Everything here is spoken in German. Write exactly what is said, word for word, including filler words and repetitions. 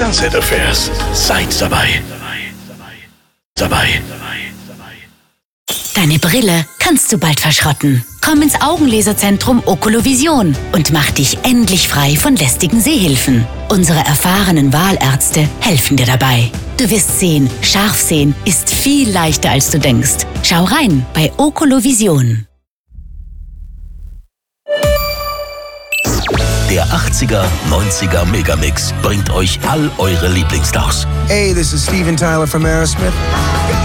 Sunset Affairs. Seid dabei. Dabei. Deine Brille kannst du bald verschrotten. Komm ins Augenlaserzentrum Okolovision und mach dich endlich frei von lästigen Sehhilfen. Unsere erfahrenen Wahlärzte helfen dir dabei. Du wirst sehen, scharf sehen ist viel leichter als du denkst. Schau rein bei Okolovision. Der achtziger, neunziger Megamix bringt euch all eure Lieblingsstars. Hey, this is Steven Tyler from Aerosmith.